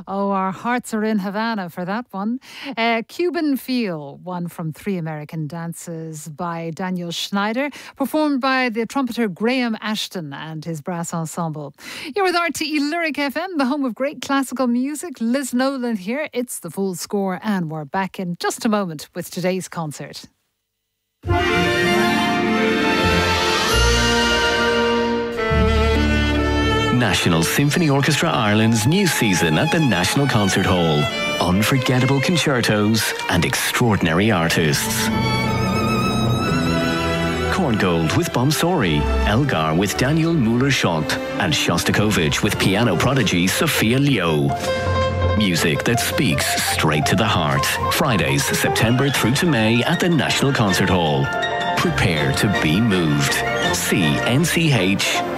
Oh, our hearts are in Havana for that one. Cuban Feel, one from Three American Dances by Daniel Schneider, performed by the trumpeter Graham Ashton and his brass ensemble. You're with RTE Lyric FM, the home of great classical music. Liz Nolan here. It's the full score, and we're back in just a moment with today's concert. National Symphony Orchestra Ireland's new season at the National Concert Hall. Unforgettable concertos and extraordinary artists. Korngold with Bomsori, Elgar with Daniel Müller-Schott, and Shostakovich with piano prodigy Sophia Leo. Music that speaks straight to the heart. Fridays, September through to May at the National Concert Hall. Prepare to be moved. See nch.ie.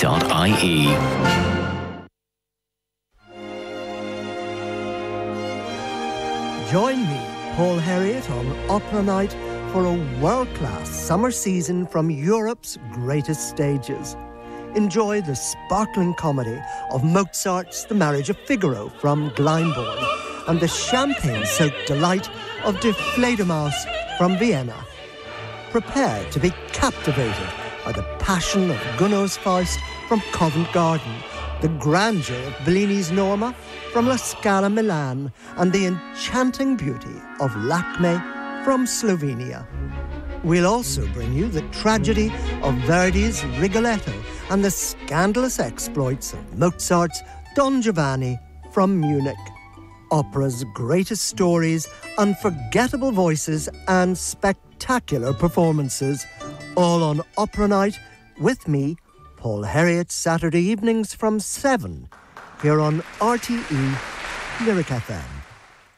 Join me, Paul Herriot, on Opera Night for a world-class summer season from Europe's greatest stages. Enjoy the sparkling comedy of Mozart's The Marriage of Figaro from Glyndebourne and the champagne-soaked delight of Die Fledermaus from Vienna. Prepare to be captivated by the passion of Gounod's Faust from Covent Garden, the grandeur of Bellini's Norma from La Scala Milan, and the enchanting beauty of Lakme from Slovenia. We'll also bring you the tragedy of Verdi's Rigoletto and the scandalous exploits of Mozart's Don Giovanni from Munich. Opera's greatest stories, unforgettable voices and spectacular performances, all on Opera Night with me, Paul Herriot, Saturday evenings from 7, here on RTE Lyric FM.